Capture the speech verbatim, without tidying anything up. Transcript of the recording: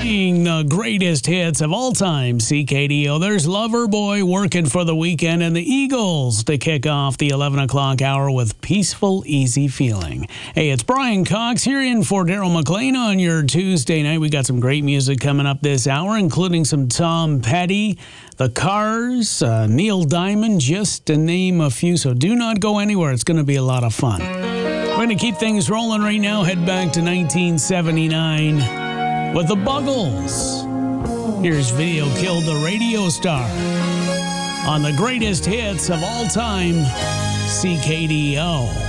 playing the greatest hits of all time, C K D O. There's Loverboy working for the weekend, and the Eagles to kick off the eleven o'clock hour with Peaceful, Easy Feeling. Hey, it's Brian Cox here in for Daryl McLean on your Tuesday night. We got some great music coming up this hour, including some Tom Petty, The Cars, uh, Neil Diamond, just to name a few. So do not go anywhere. It's going to be a lot of fun. We're going to keep things rolling right now. Head back to nineteen seventy-nine with the Buggles. Here's Video Killed the Radio Star on the greatest hits of all time, C K D O.